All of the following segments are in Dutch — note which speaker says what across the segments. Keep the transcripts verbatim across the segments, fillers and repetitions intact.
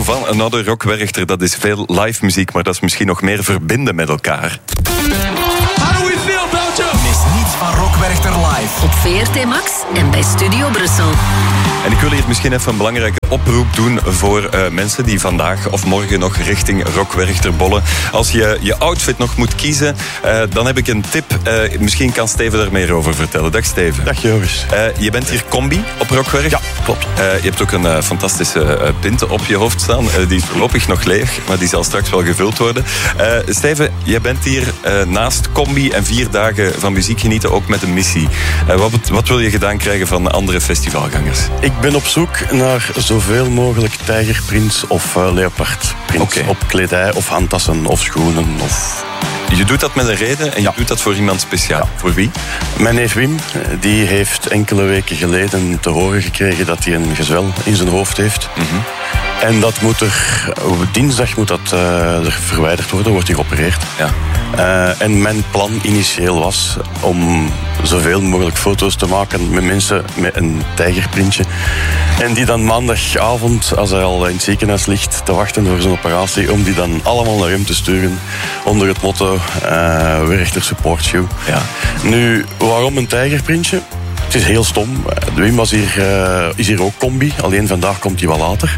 Speaker 1: van Another Rock Werchter. Dat is veel live muziek, maar dat is misschien nog meer verbinden met elkaar.
Speaker 2: How do we feel, Belgium?
Speaker 3: Mis niets van Rock Werchter live.
Speaker 4: Op V R T Max en bij Studio Brussel.
Speaker 1: En ik wil hier misschien even een belangrijke oproep doen voor uh, mensen die vandaag of morgen nog richting Rock Werchter bollen. Als je je outfit nog moet kiezen, uh, dan heb ik een tip. Uh, misschien kan Steven daar meer over vertellen. Dag Steven.
Speaker 5: Dag Joris.
Speaker 1: Uh, je bent hier combi op Rock Werchter?
Speaker 5: Ja, klopt.
Speaker 1: Uh, je hebt ook een uh, fantastische uh, pinte op je hoofd staan. Uh, die is voorlopig nog leeg, maar die zal straks wel gevuld worden. Uh, Steven, je bent hier uh, naast combi en vier dagen van muziek genieten ook met een missie. Uh, wat, wat wil je gedaan krijgen van andere festivalgangers?
Speaker 5: Ik ben op zoek naar zoveel mogelijk tijgerprints of uh, leopardprints
Speaker 1: Okay.
Speaker 5: op kledij of handtassen of schoenen. Of...
Speaker 1: Je doet dat met een reden en je
Speaker 5: Ja.
Speaker 1: doet dat voor iemand speciaal. Ja. Voor wie?
Speaker 5: Mijn neef Wim die heeft enkele weken geleden te horen gekregen dat hij een gezwel in zijn hoofd heeft.
Speaker 1: Mm-hmm.
Speaker 5: En dat moet er, op dinsdag moet dat uh, er verwijderd worden, wordt hij geopereerd.
Speaker 1: Ja.
Speaker 5: Uh, en mijn plan initieel was om zoveel mogelijk foto's te maken met mensen met een tijgerprintje. En die dan maandagavond, als hij al in het ziekenhuis ligt te wachten voor zijn operatie, om die dan allemaal naar hem te sturen onder het motto uh, Werchter Support You.
Speaker 1: Ja.
Speaker 5: Nu, waarom een tijgerprintje? Het is heel stom. Wim was hier, uh, is hier ook combi, alleen vandaag komt hij wel later.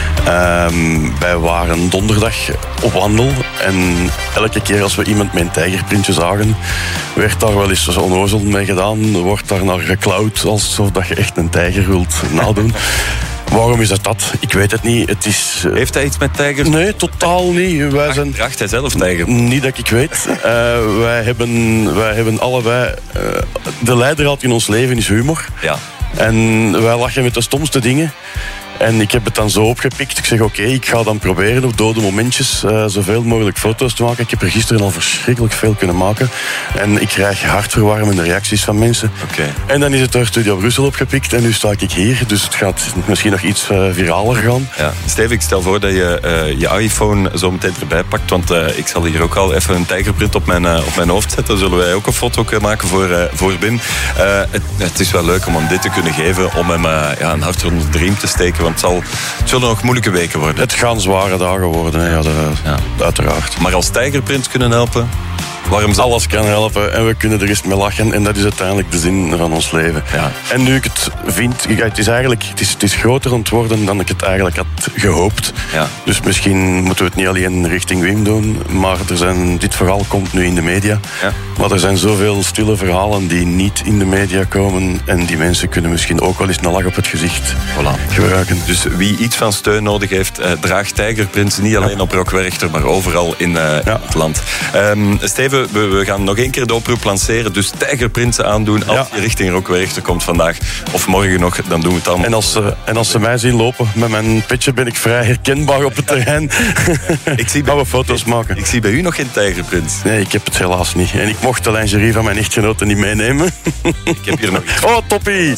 Speaker 5: Um, wij waren donderdag op wandel en elke keer als we iemand met een tijgerprintje zagen, werd daar wel eens zo onnozel mee gedaan, wordt daar naar geklauwd alsof dat je echt een tijger wilt nadoen. Waarom is dat dat? Ik weet het niet. Het is, uh...
Speaker 1: Heeft hij iets met tijgers?
Speaker 5: Nee, totaal niet. Wij zijn...
Speaker 1: Draagt hij zelf tijger?
Speaker 5: Niet dat ik weet. Uh, wij, hebben, wij hebben allebei... Uh, de leidraad in ons leven is humor.
Speaker 1: Ja.
Speaker 5: En wij lachen met de stomste dingen. En ik heb het dan zo opgepikt. Ik zeg, oké, okay, ik ga dan proberen op dode momentjes uh, zoveel mogelijk foto's te maken. Ik heb er gisteren al verschrikkelijk veel kunnen maken. En ik krijg hartverwarmende reacties van mensen.
Speaker 1: Okay.
Speaker 5: En dan is het door Studio Brussel opgepikt. En nu sta ik hier. Dus het gaat misschien nog iets uh, viraler gaan.
Speaker 1: Ja. Steven, ik stel voor dat je uh, je iPhone zo meteen erbij pakt. Want uh, ik zal hier ook al even een tijgerprint op mijn, uh, op mijn hoofd zetten. Zullen wij ook een foto kunnen maken voor, uh, voor Wim. Uh, het, het is wel leuk om hem dit te kunnen geven. Om hem uh, ja, een hart onder de riem te steken. Want het, zal, het zullen nog moeilijke weken worden.
Speaker 5: Het gaan zware dagen worden, hè. Ja, de, ja. Uiteraard.
Speaker 1: Maar als tijgerprint kunnen helpen, waarom zou...
Speaker 5: Alles kan helpen en we kunnen er eens mee lachen. En dat is uiteindelijk de zin van ons leven.
Speaker 1: Ja.
Speaker 5: En nu ik het vind, het is eigenlijk het is, het is groter aan het worden dan ik het eigenlijk had gehoopt.
Speaker 1: Ja.
Speaker 5: Dus misschien moeten we het niet alleen richting Wim doen, maar er zijn, dit verhaal komt nu in de media.
Speaker 1: Ja.
Speaker 5: Maar er zijn zoveel stille verhalen die niet in de media komen. En die mensen kunnen misschien ook wel eens een lach op het gezicht
Speaker 1: voilà.
Speaker 5: gebruiken.
Speaker 1: Dus wie iets van steun nodig heeft, uh, draagt tijgerprints niet alleen ja. op Rock Werchter, maar overal in uh, ja. het land. Um, Steven, we, we gaan nog één keer de oproep lanceren. Dus tijgerprints aandoen als ja. je richting Rock Werchter komt vandaag of morgen nog, dan doen we het allemaal.
Speaker 5: En als, uh, en als ze mij zien lopen met mijn petje, ben ik vrij herkenbaar op het terrein.
Speaker 1: Ik zie bij,
Speaker 5: gaan we foto's maken.
Speaker 1: Ik zie bij u nog geen tijgerprints.
Speaker 5: Nee, ik heb het helaas niet. En ik mocht de lingerie van mijn echtgenote niet meenemen.
Speaker 1: Ik heb hier nog iets.
Speaker 5: Oh, toppie!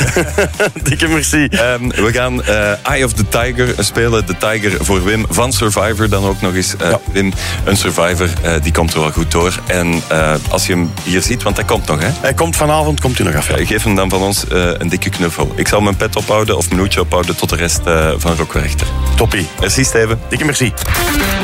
Speaker 5: Dikke merci.
Speaker 1: Um, we gaan uh, Eye of the Tiger spelen. De Tiger voor Wim van Survivor. Dan ook nog eens uh, ja. Wim, een Survivor. Uh, die komt er wel goed door. En uh, als je hem hier ziet, want hij komt nog, hè?
Speaker 5: Hij komt vanavond, komt hij nog af. Ja.
Speaker 1: Uh, geef hem dan van ons uh, een dikke knuffel. Ik zal mijn pet ophouden of mijn hoedje ophouden tot de rest uh, van Rock Werchter.
Speaker 5: Toppie.
Speaker 1: Merci, Steven.
Speaker 5: Dikke merci.